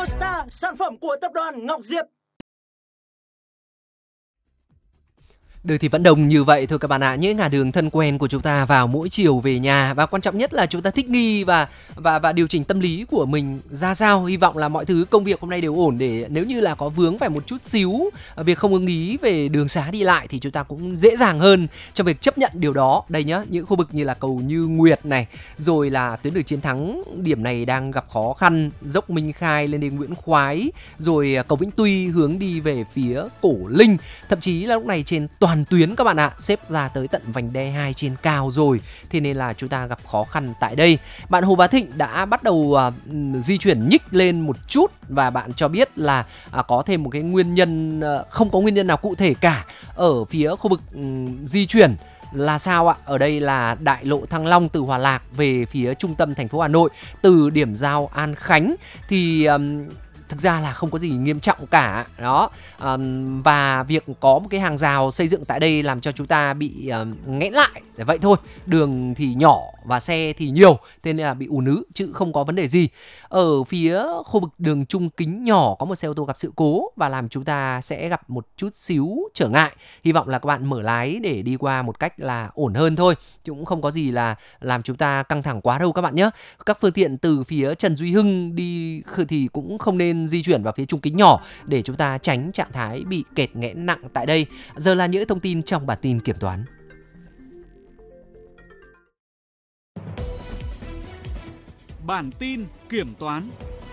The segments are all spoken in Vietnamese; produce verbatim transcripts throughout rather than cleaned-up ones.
Pasta, sản phẩm của tập đoàn Ngọc Diệp. Đời thì vẫn đồng như vậy thôi các bạn ạ. Những ngả đường thân quen của chúng ta vào mỗi chiều về nhà, và quan trọng nhất là chúng ta thích nghi và và và điều chỉnh tâm lý của mình ra sao. Hy vọng là mọi thứ công việc hôm nay đều ổn, để nếu như là có vướng phải một chút xíu việc không ưng ý về đường xá đi lại thì chúng ta cũng dễ dàng hơn trong việc chấp nhận điều đó. Đây nhá, những khu vực như là cầu Như Nguyệt này, rồi là tuyến đường Chiến Thắng, điểm này đang gặp khó khăn, dốc Minh Khai lên đến Nguyễn Khoái, rồi cầu Vĩnh Tuy hướng đi về phía Cổ Linh, thậm chí là lúc này trên toàn tuyến các bạn ạ, xếp ra tới tận vành đai hai trên cao rồi, thế nên là chúng ta gặp khó khăn tại đây. Bạn Hồ Bá Thịnh đã bắt đầu uh, di chuyển nhích lên một chút, và bạn cho biết là uh, có thêm một cái nguyên nhân, uh, không có nguyên nhân nào cụ thể cả ở phía khu vực um, di chuyển là sao ạ? Ở đây là đại lộ Thăng Long từ Hòa Lạc về phía trung tâm thành phố Hà Nội, từ điểm giao An Khánh thì um, thực ra là không có gì nghiêm trọng cả đó, à, và việc có một cái hàng rào xây dựng tại đây làm cho chúng ta bị uh, nghẽn lại vậy thôi. Đường thì nhỏ và xe thì nhiều, thế nên là bị ùn ứ chứ không có vấn đề gì. Ở phía khu vực đường Trung Kính nhỏ có một xe ô tô gặp sự cố và làm chúng ta sẽ gặp một chút xíu trở ngại. Hy vọng là các bạn mở lái để đi qua một cách là ổn hơn thôi, chứ cũng không có gì là làm chúng ta căng thẳng quá đâu các bạn nhé. Các phương tiện từ phía Trần Duy Hưng đi thì cũng không nên di chuyển vào phía Trung Kính nhỏ để chúng ta tránh trạng thái bị kẹt nghẽn nặng tại đây. Giờ là những thông tin trong bản tin kiểm toán. Bản tin kiểm toán.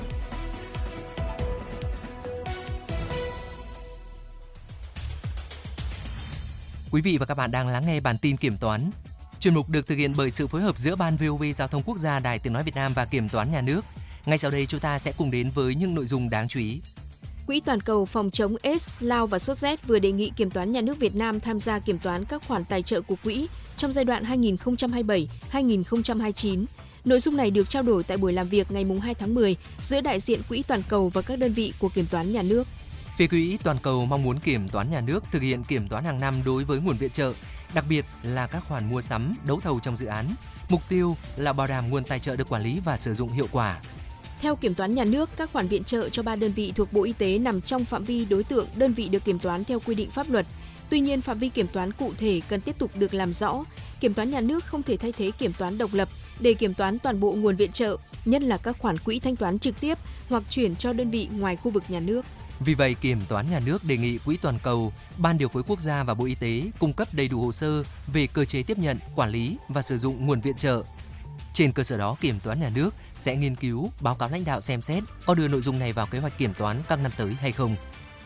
Quý vị và các bạn đang lắng nghe bản tin kiểm toán. Chuyên mục được thực hiện bởi sự phối hợp giữa Ban vê o vê Giao thông Quốc gia, Đài Tiếng nói Việt Nam và Kiểm toán Nhà nước. Ngay sau đây chúng ta sẽ cùng đến với những nội dung đáng chú ý. Quỹ toàn cầu phòng chống AIDS, lao và sốt rét vừa đề nghị Kiểm toán Nhà nước Việt Nam tham gia kiểm toán các khoản tài trợ của quỹ trong giai đoạn hai nghìn không trăm hai mươi bảy đến hai nghìn không trăm hai mươi chín. Nội dung này được trao đổi tại buổi làm việc ngày hai tháng mười giữa đại diện Quỹ toàn cầu và các đơn vị của Kiểm toán Nhà nước. Phía Quỹ toàn cầu mong muốn Kiểm toán Nhà nước thực hiện kiểm toán hàng năm đối với nguồn viện trợ, đặc biệt là các khoản mua sắm, đấu thầu trong dự án. Mục tiêu là bảo đảm nguồn tài trợ được quản lý và sử dụng hiệu quả. Theo Kiểm toán Nhà nước, các khoản viện trợ cho ba đơn vị thuộc Bộ Y tế nằm trong phạm vi đối tượng đơn vị được kiểm toán theo quy định pháp luật. Tuy nhiên, phạm vi kiểm toán cụ thể cần tiếp tục được làm rõ. Kiểm toán Nhà nước không thể thay thế kiểm toán độc lập để kiểm toán toàn bộ nguồn viện trợ, nhất là các khoản quỹ thanh toán trực tiếp hoặc chuyển cho đơn vị ngoài khu vực nhà nước. Vì vậy, Kiểm toán Nhà nước đề nghị Quỹ toàn cầu, Ban điều phối quốc gia và Bộ Y tế cung cấp đầy đủ hồ sơ về cơ chế tiếp nhận, quản lý và sử dụng nguồn viện trợ. Trên cơ sở đó, Kiểm toán Nhà nước sẽ nghiên cứu, báo cáo lãnh đạo xem xét có đưa nội dung này vào kế hoạch kiểm toán các năm tới hay không.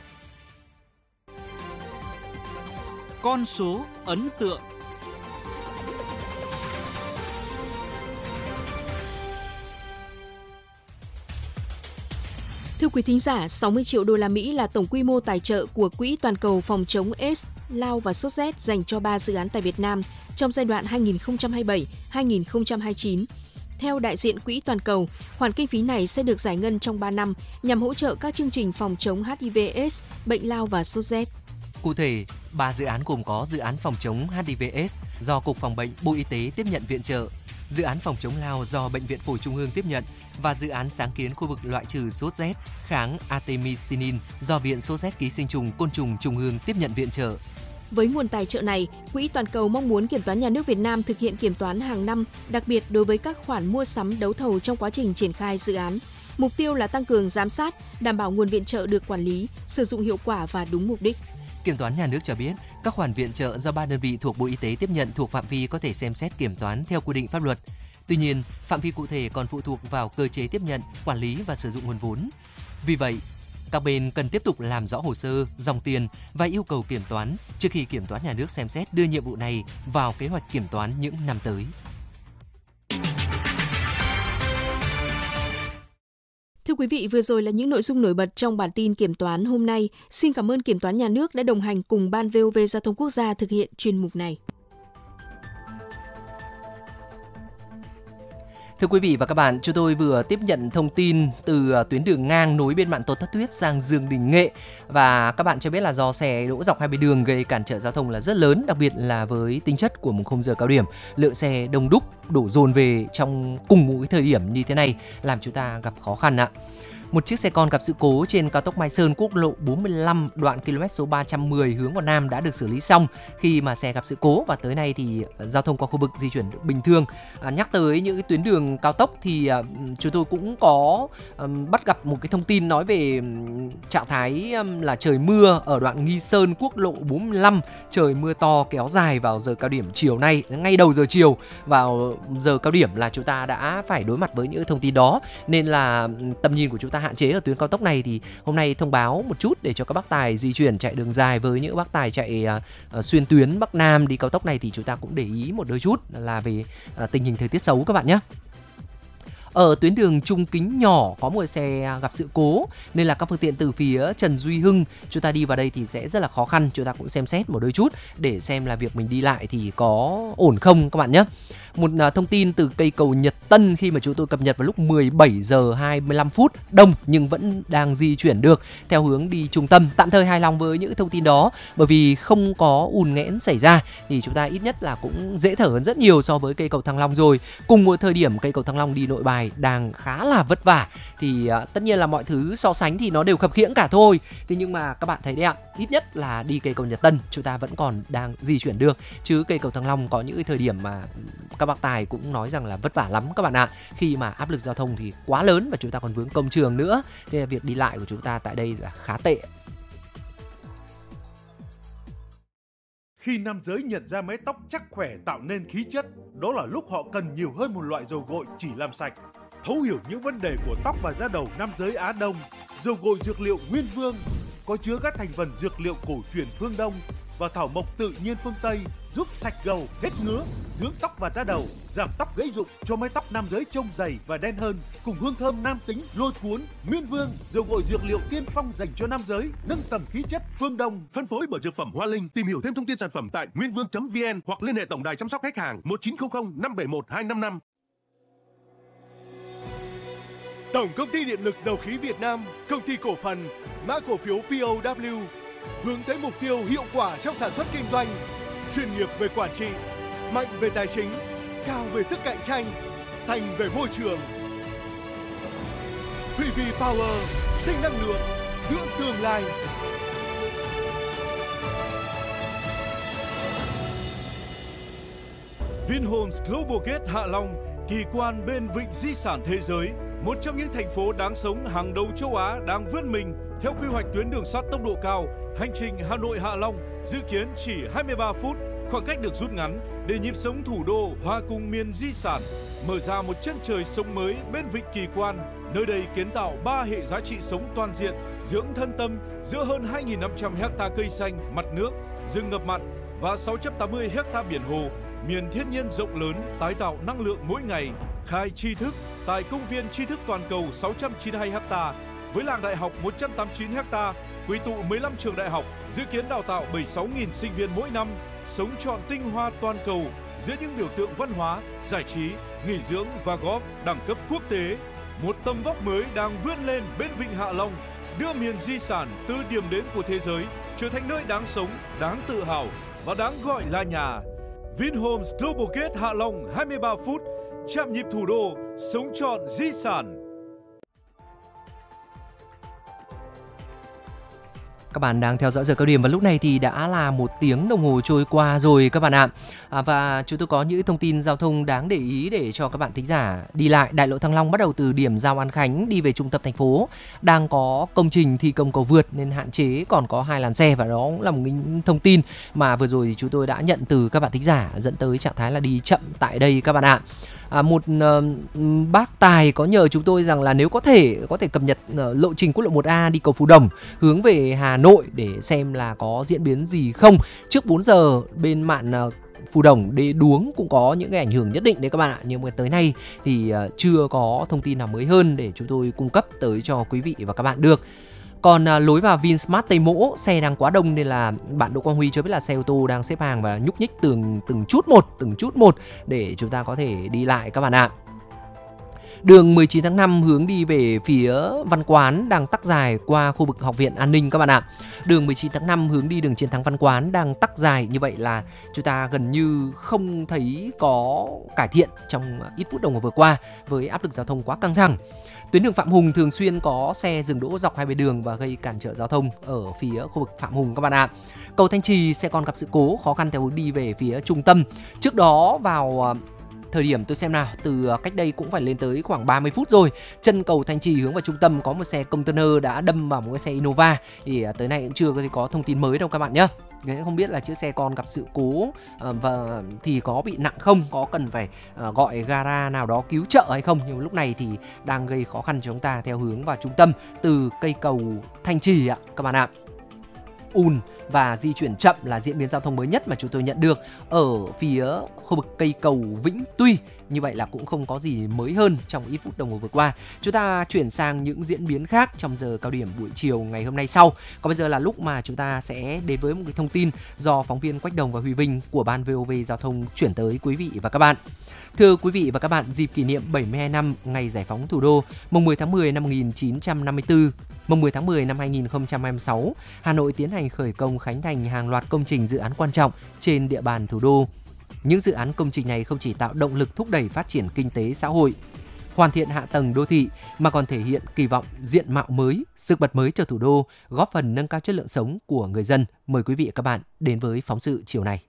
Con số ấn tượng. Thưa quý thính giả, sáu mươi triệu đô la Mỹ là tổng quy mô tài trợ của Quỹ toàn cầu phòng chống AIDS, lao và sốt rét dành cho ba dự án tại Việt Nam trong giai đoạn hai nghìn không trăm hai mươi bảy đến hai nghìn không trăm hai mươi chín. Theo đại diện Quỹ toàn cầu, khoản kinh phí này sẽ được giải ngân trong ba năm nhằm hỗ trợ các chương trình phòng chống hát i vê AIDS, bệnh lao và sốt rét. Cụ thể, ba dự án gồm có dự án phòng chống hát i vê AIDS do Cục Phòng bệnh Bộ Y tế tiếp nhận viện trợ, dự án phòng chống lao do Bệnh viện Phổi Trung ương tiếp nhận và dự án sáng kiến khu vực loại trừ sốt rét kháng artemisinin do Viện Sốt rét ký sinh trùng côn trùng Trung ương tiếp nhận viện trợ. Với nguồn tài trợ này, Quỹ toàn cầu mong muốn Kiểm toán Nhà nước Việt Nam thực hiện kiểm toán hàng năm, đặc biệt đối với các khoản mua sắm đấu thầu trong quá trình triển khai dự án. Mục tiêu là tăng cường giám sát, đảm bảo nguồn viện trợ được quản lý, sử dụng hiệu quả và đúng mục đích. Kiểm toán Nhà nước cho biết, các khoản viện trợ do ba đơn vị thuộc Bộ Y tế tiếp nhận thuộc phạm vi có thể xem xét kiểm toán theo quy định pháp luật. Tuy nhiên, phạm vi cụ thể còn phụ thuộc vào cơ chế tiếp nhận, quản lý và sử dụng nguồn vốn. Vì vậy, các bên cần tiếp tục làm rõ hồ sơ, dòng tiền và yêu cầu kiểm toán trước khi Kiểm toán Nhà nước xem xét đưa nhiệm vụ này vào kế hoạch kiểm toán những năm tới. Thưa quý vị, vừa rồi là những nội dung nổi bật trong bản tin kiểm toán hôm nay. Xin cảm ơn Kiểm toán Nhà nước đã đồng hành cùng Ban vê o vê Giao thông Quốc gia thực hiện chuyên mục này. Thưa quý vị và các bạn, chúng tôi vừa tiếp nhận thông tin từ tuyến đường ngang nối bên mạn Tôn Thất Thuyết sang Dương Đình Nghệ, và các bạn cho biết là do xe đỗ dọc hai bên đường gây cản trở giao thông là rất lớn, đặc biệt là với tính chất của một khung giờ cao điểm, lượng xe đông đúc đổ dồn về trong cùng một cái thời điểm như thế này làm chúng ta gặp khó khăn ạ. Một chiếc xe con gặp sự cố trên cao tốc Mai Sơn, quốc lộ bốn mươi lăm đoạn km số ba trăm mười hướng vào Nam đã được xử lý xong khi mà xe gặp sự cố, và tới nay thì giao thông qua khu vực di chuyển được bình thường. À, nhắc tới những cái tuyến đường cao tốc thì uh, chúng tôi cũng có um, bắt gặp một cái thông tin nói về um, trạng thái um, là trời mưa ở đoạn Nghi Sơn, quốc lộ bốn mươi lăm, trời mưa to kéo dài vào giờ cao điểm chiều nay, ngay đầu giờ chiều vào giờ cao điểm là chúng ta đã phải đối mặt với những thông tin đó, nên là tầm nhìn của chúng ta hạn chế ở tuyến cao tốc này. Thì hôm nay thông báo một chút để cho các bác tài di chuyển chạy đường dài, với những bác tài chạy uh, xuyên tuyến Bắc Nam đi cao tốc này thì chúng ta cũng để ý một đôi chút là về uh, tình hình thời tiết xấu các bạn nhé. Ở tuyến đường Trung Kính Nhỏ có một xe gặp sự cố nên là các phương tiện từ phía Trần Duy Hưng chúng ta đi vào đây thì sẽ rất là khó khăn. Chúng ta cũng xem xét một đôi chút để xem là việc mình đi lại thì có ổn không các bạn nhé. Một thông tin từ cây cầu Nhật Tân khi mà chúng tôi cập nhật vào lúc mười bảy giờ hai mươi lăm phút, đông nhưng vẫn đang di chuyển được theo hướng đi trung tâm. Tạm thời hài lòng với những thông tin đó, bởi vì không có ùn nghẽn xảy ra thì chúng ta ít nhất là cũng dễ thở hơn rất nhiều so với cây cầu Thăng Long rồi. Cùng một thời điểm cây cầu Thăng Long đi Nội Bài đang khá là vất vả thì uh, tất nhiên là mọi thứ so sánh thì nó đều khập khiễng cả thôi. Thế nhưng mà các bạn thấy đấy ạ, ít nhất là đi cây cầu Nhật Tân chúng ta vẫn còn đang di chuyển được, chứ cây cầu Thăng Long có những cái thời điểm mà các bác tài cũng nói rằng là vất vả lắm các bạn ạ, khi mà áp lực giao thông thì quá lớn và chúng ta còn vướng công trường nữa, nên là việc đi lại của chúng ta tại đây là khá tệ. Khi nam giới nhận ra mái tóc chắc khỏe tạo nên khí chất, đó là lúc họ cần nhiều hơn một loại dầu gội chỉ làm sạch. Thấu hiểu những vấn đề của tóc và da đầu nam giới Á Đông, dầu gội dược liệu Nguyên Vương có chứa các thành phần dược liệu cổ truyền phương Đông và thảo mộc tự nhiên phương Tây, giúp sạch gầu, hết ngứa, dưỡng tóc và da đầu, giảm tóc gãy rụng, cho mái tóc nam giới trông dày và đen hơn, cùng hương thơm nam tính lôi cuốn. Nguyên Vương, dầu gội dược liệu tiên phong dành cho nam giới, nâng tầm khí chất phương Đông. Phân phối bởi Dược phẩm Hoa Linh. Tìm hiểu thêm thông tin sản phẩm tại nguyên vương chấm vn hoặc liên hệ tổng đài chăm sóc khách hàng một chín không không năm bảy một hai năm năm. Tổng công ty Điện lực Dầu khí Việt Nam, công ty cổ phần, mã cổ phiếu pê o vê hướng tới mục tiêu hiệu quả trong sản xuất kinh doanh, chuyên nghiệp về quản trị, mạnh về tài chính, cao về sức cạnh tranh, xanh về môi trường. pê vê Power, sinh năng lượng, dưỡng tương lai. Vinhomes Global Gate Hạ Long, kỳ quan bên vịnh di sản thế giới, một trong những thành phố đáng sống hàng đầu châu Á đang vươn mình theo quy hoạch tuyến đường sắt tốc độ cao. Hành trình Hà Nội Hạ Long dự kiến chỉ hai mươi ba phút, khoảng cách được rút ngắn để nhịp sống thủ đô hòa cùng miền di sản, mở ra một chân trời sống mới bên vịnh kỳ quan. Nơi đây kiến tạo ba hệ giá trị sống toàn diện, dưỡng thân tâm giữa hơn hai nghìn năm trăm ha cây xanh, mặt nước, rừng ngập mặn và sáu trăm tám mươi ha biển hồ, miền thiên nhiên rộng lớn, tái tạo năng lượng mỗi ngày. Khai tri thức tại công viên tri thức toàn cầu sáu trăm chín mươi hai ha với làng đại học một trăm tám mươi chín ha, quy tụ mười lăm trường đại học, dự kiến đào tạo bảy mươi sáu nghìn sinh viên mỗi năm, sống trọn tinh hoa toàn cầu giữa những biểu tượng văn hóa, giải trí, nghỉ dưỡng và golf đẳng cấp quốc tế. Một tầm vóc mới đang vươn lên bên vịnh Hạ Long, đưa miền di sản từ điểm đến của thế giới trở thành nơi đáng sống, đáng tự hào và đáng gọi là nhà. Vinhomes Global Gate Hạ Long hai mươi ba phút, chạm nhịp thủ đô, sống trọn di sản. Các bạn đang theo dõi giờ cao điểm và lúc này thì đã là một tiếng đồng hồ trôi qua rồi các bạn ạ. À, và chúng tôi có những thông tin giao thông đáng để ý để cho các bạn thính giả đi lại. Đại lộ Thăng Long bắt đầu từ điểm giao An Khánh đi về trung tâm thành phố đang có công trình thi công cầu vượt nên hạn chế còn có hai làn xe, và đó cũng là một thông tin mà vừa rồi chúng tôi đã nhận từ các bạn thính giả dẫn tới trạng thái là đi chậm tại đây các bạn ạ. À, một uh, bác tài có nhờ chúng tôi rằng là nếu có thể có thể cập nhật uh, lộ trình quốc lộ một A đi cầu Phú Đồng hướng về Hà Nội để xem là có diễn biến gì không. Trước bốn giờ bên mạn uh, Phú Đồng đê Đuống cũng có những cái ảnh hưởng nhất định đấy các bạn ạ, nhưng mà tới nay thì uh, chưa có thông tin nào mới hơn để chúng tôi cung cấp tới cho quý vị và các bạn được. Còn à, lối vào Vinsmart Tây Mỗ xe đang quá đông nên là bạn Đỗ Quang Huy cho biết là xe ô tô đang xếp hàng và nhúc nhích từng từng chút một, từng chút một để chúng ta có thể đi lại các bạn ạ. Đường mười chín tháng năm hướng đi về phía Văn Quán đang tắc dài qua khu vực Học viện An ninh các bạn ạ. Đường mười chín tháng năm hướng đi đường Chiến thắng Văn Quán đang tắc dài, như vậy là chúng ta gần như không thấy có cải thiện trong ít phút đồng hồ vừa qua với áp lực giao thông quá căng thẳng. Tuyến đường Phạm Hùng thường xuyên có xe dừng đỗ dọc hai bên đường và gây cản trở giao thông ở phía khu vực Phạm Hùng các bạn ạ. Cầu Thanh Trì xe còn gặp sự cố khó khăn theo hướng đi về phía trung tâm. Trước đó vào thời điểm tôi xem nào, từ cách đây cũng phải lên tới khoảng ba mươi phút rồi, chân cầu Thanh Trì hướng vào trung tâm có một xe container đã đâm vào một cái xe Innova. Thì tới nay cũng chưa có thông tin mới đâu các bạn nhé. Không biết là chiếc xe con gặp sự cố và thì có bị nặng không, có cần phải gọi gara nào đó cứu trợ hay không, nhưng lúc này thì đang gây khó khăn cho chúng ta theo hướng vào trung tâm từ cây cầu Thanh Trì ạ các bạn ạ. Ùn và di chuyển chậm là diễn biến giao thông mới nhất mà chúng tôi nhận được ở phía khu vực cây cầu Vĩnh Tuy. Như vậy là cũng không có gì mới hơn trong ít phút đồng hồ vừa qua. Chúng ta chuyển sang những diễn biến khác trong giờ cao điểm buổi chiều ngày hôm nay sau. Còn bây giờ là lúc mà chúng ta sẽ đến với một cái thông tin do phóng viên Quách Đồng và Huy Vinh của Ban vê o vê Giao thông chuyển tới quý vị và các bạn. Thưa quý vị và các bạn, dịp kỷ niệm bảy mươi hai năm ngày giải phóng thủ đô, mùng mười tháng mười năm một nghìn chín trăm năm mươi tư, mùng mười tháng mười năm hai nghìn không trăm hai mươi sáu, Hà Nội tiến hành khởi công khánh thành hàng loạt công trình dự án quan trọng trên địa bàn thủ đô. Những dự án công trình này không chỉ tạo động lực thúc đẩy phát triển kinh tế xã hội, hoàn thiện hạ tầng đô thị mà còn thể hiện kỳ vọng diện mạo mới, sức bật mới cho thủ đô, góp phần nâng cao chất lượng sống của người dân. Mời quý vị và các bạn đến với phóng sự chiều này.